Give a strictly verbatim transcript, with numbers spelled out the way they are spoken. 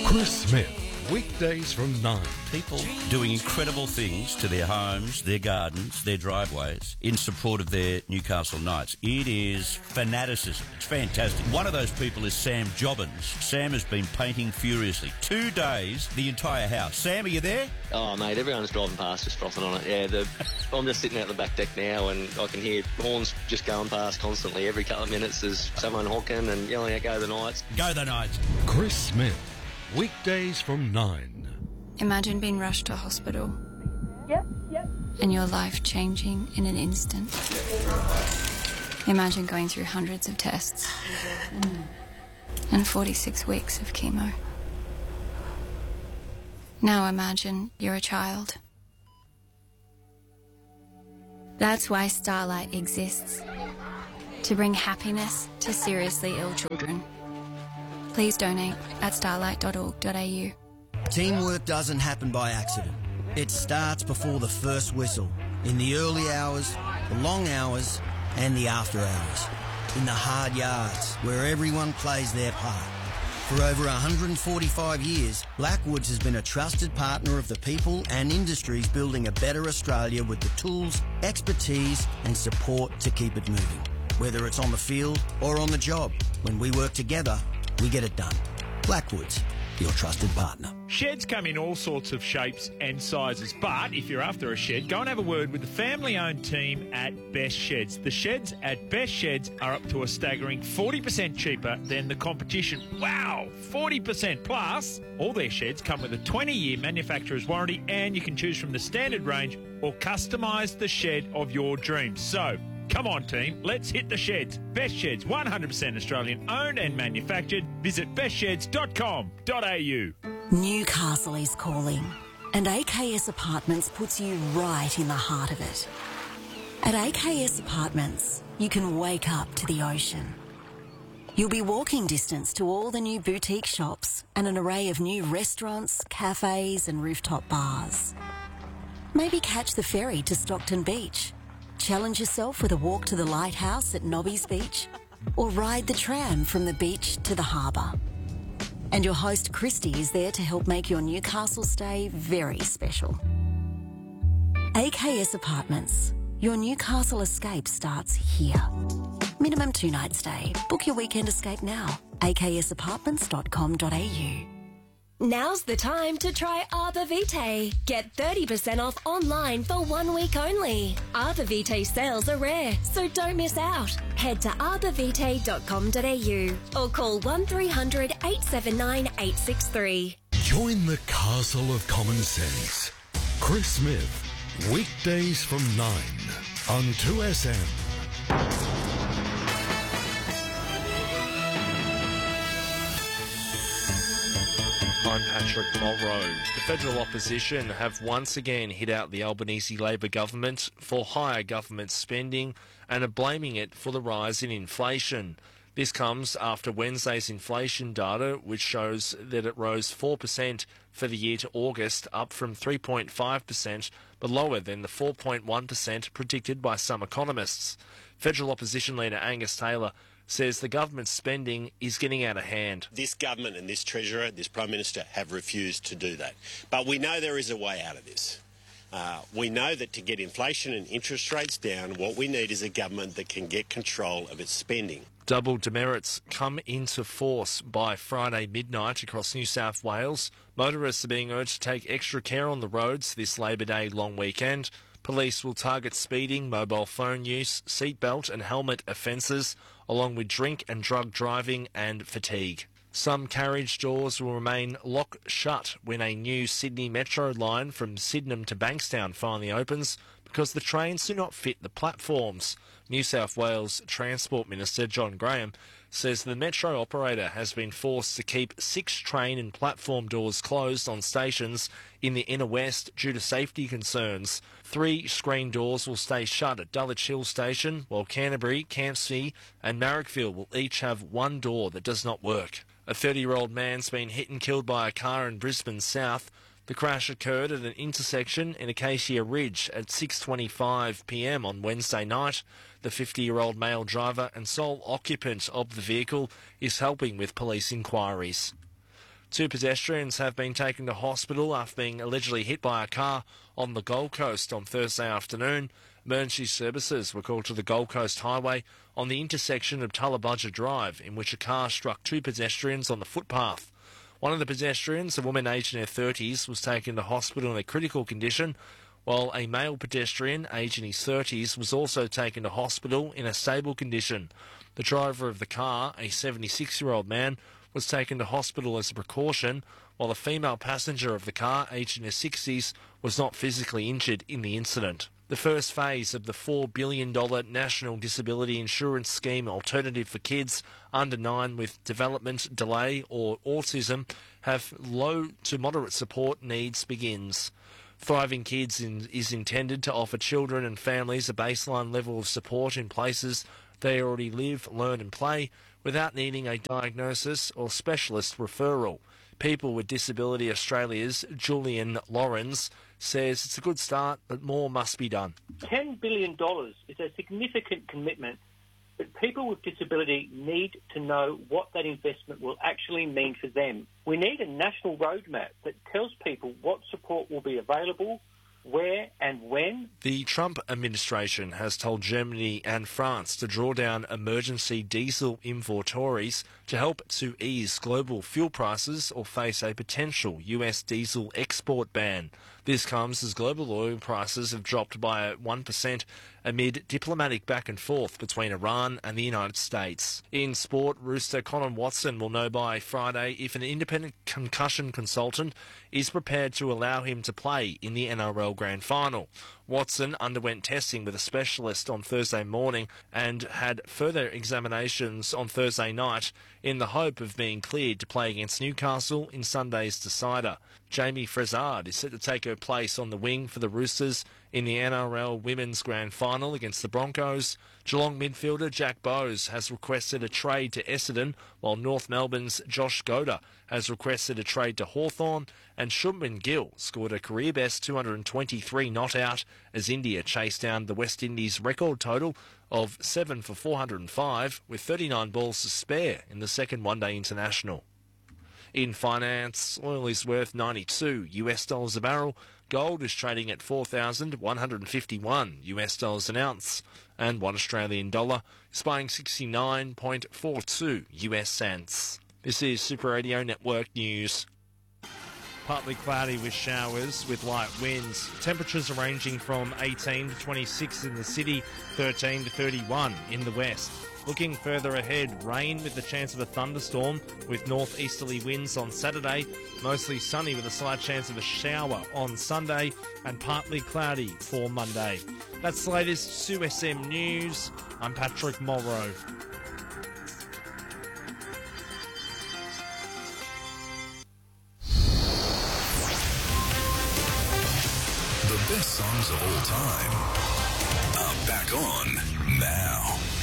Chris Smith, weekdays from nine. People doing incredible things to their homes, their gardens, their driveways in support of their Newcastle Knights. It is fanaticism. It's fantastic. One of those people is Sam Jobbins. Sam has been painting furiously. Two days, the entire house. Sam, are you there? Oh, mate, everyone's driving past just frothing on it. Yeah, the, I'm just sitting out the back deck now and I can hear horns just going past constantly. Every couple of minutes there's someone honking and yelling out, "Go the Knights." Go the Knights. Chris Smith, weekdays from nine. Imagine being rushed to hospital. Yep, yep. And your life changing in an instant. Imagine going through hundreds of tests and forty-six weeks of chemo. Now imagine you're a child. That's why Starlight exists. To bring happiness to seriously ill children. Please donate at starlight dot org dot a u. Teamwork doesn't happen by accident. It starts before the first whistle, in the early hours, the long hours, and the after hours. In the hard yards, where everyone plays their part. For over one hundred forty-five years, Blackwoods has been a trusted partner of the people and industries building a better Australia with the tools, expertise, and support to keep it moving. Whether it's on the field or on the job, when we work together, we get it done. Blackwoods, your trusted partner. Sheds come in all sorts of shapes and sizes, but if you're after a shed, go and have a word with the family-owned team at Best Sheds. The sheds at Best Sheds are up to a staggering forty percent cheaper than the competition. Wow, forty percent plus. All their sheds come with a twenty-year manufacturer's warranty, and you can choose from the standard range or customise the shed of your dreams. So, come on, team, let's hit the sheds. Best Sheds, one hundred percent Australian owned and manufactured. Visit best sheds dot com dot a u. Newcastle is calling, and A K S Apartments puts you right in the heart of it. At A K S Apartments, you can wake up to the ocean. You'll be walking distance to all the new boutique shops and an array of new restaurants, cafes and rooftop bars. Maybe catch the ferry to Stockton Beach. Challenge yourself with a walk to the lighthouse at Nobby's Beach, or ride the tram from the beach to the harbour. And your host Christy is there to help make your Newcastle stay very special. A K S Apartments. Your Newcastle escape starts here. Minimum two night stay. Book your weekend escape now. a k s apartments dot com dot a u. Now's the time to try Arbor Vitae. Get thirty percent off online for one week only. Arbor Vitae sales are rare, so don't miss out. Head to arbor vitae dot com dot a u or call one three hundred eight seven nine eight six three. Join the castle of common sense. Chris Smith, weekdays from nine on two S M. I'm Patrick Mulrow. The federal opposition have once again hit out the Albanese Labor government for higher government spending and are blaming it for the rise in inflation. This comes after Wednesday's inflation data, which shows that it rose four percent for the year to August, up from three point five percent, but lower than the four point one percent predicted by some economists. Federal opposition leader Angus Taylor says the government's spending is getting out of hand. This government and this Treasurer, this Prime Minister, have refused to do that. But we know there is a way out of this. Uh, we know that to get inflation and interest rates down, what we need is a government that can get control of its spending. Double demerits come into force by Friday midnight across New South Wales. Motorists are being urged to take extra care on the roads this Labor Day long weekend. Police will target speeding, mobile phone use, seatbelt and helmet offences, along with drink and drug driving and fatigue. Some carriage doors will remain locked shut when a new Sydney Metro line from Sydenham to Bankstown finally opens because the trains do not fit the platforms. New South Wales Transport Minister John Graham says the Metro operator has been forced to keep six train and platform doors closed on stations in the inner west due to safety concerns. Three screen doors will stay shut at Dulwich Hill Station, while Canterbury, Campsie and Marrickville will each have one door that does not work. A thirty-year-old man's been hit and killed by a car in Brisbane South. The crash occurred at an intersection in Acacia Ridge at six twenty-five p m on Wednesday night. The fifty-year-old male driver and sole occupant of the vehicle is helping with police inquiries. Two pedestrians have been taken to hospital after being allegedly hit by a car on the Gold Coast on Thursday afternoon. Emergency services were called to the Gold Coast Highway on the intersection of Tullabudger Drive, in which a car struck two pedestrians on the footpath. One of the pedestrians, a woman aged in her thirties, was taken to hospital in a critical condition, while a male pedestrian aged in his thirties was also taken to hospital in a stable condition. The driver of the car, a seventy-six-year-old man, was taken to hospital as a precaution, while the female passenger of the car, aged in her sixties, was not physically injured in the incident. The first phase of the four billion dollars National Disability Insurance Scheme alternative for kids under nine with development delay or autism have low to moderate support needs begins. Thriving Kids in, is intended to offer children and families a baseline level of support in places they already live, learn and play without needing a diagnosis or specialist referral. People with Disability Australia's Julian Lawrence says it's a good start, but more must be done. ten billion dollars is a significant commitment, but people with disability need to know what that investment will actually mean for them. We need a national roadmap that tells people what support will be available, where and when. The Trump administration has told Germany and France to draw down emergency diesel inventories to help to ease global fuel prices or face a potential U S diesel export ban. This comes as global oil prices have dropped by one percent amid diplomatic back and forth between Iran and the United States. In sport, rooster Colin Watson will know by Friday if an independent concussion consultant is prepared to allow him to play in the N R L Grand Final. Watson underwent testing with a specialist on Thursday morning and had further examinations on Thursday night in the hope of being cleared to play against Newcastle in Sunday's decider. Jamie Frezard is set to take her place on the wing for the Roosters in the N R L Women's Grand Final against the Broncos. Geelong midfielder Jack Bowes has requested a trade to Essendon, while North Melbourne's Josh Goda has requested a trade to Hawthorn, and Shubman Gill scored a career-best two hundred twenty-three not out as India chased down the West Indies record total of seven for four hundred five with thirty-nine balls to spare in the second one-day international. In finance, oil is worth ninety-two U S dollars a barrel. Gold is trading at four thousand one hundred fifty-one U S dollars an ounce, and one Australian dollar is buying sixty-nine point four two U S cents. This is Super Radio Network News. Partly cloudy with showers with light winds. Temperatures are ranging from eighteen to twenty-six in the city, thirteen to thirty-one in the west. Looking further ahead, rain with the chance of a thunderstorm with northeasterly winds on Saturday, mostly sunny with a slight chance of a shower on Sunday, and partly cloudy for Monday. That's the latest Sue S M News. I'm Patrick Morrow. The best songs of all time are back on now.